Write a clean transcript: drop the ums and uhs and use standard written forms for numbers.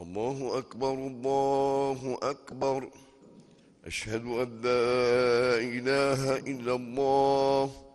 الله أكبر الله أكبر. أشهد أن لا إله إلا الله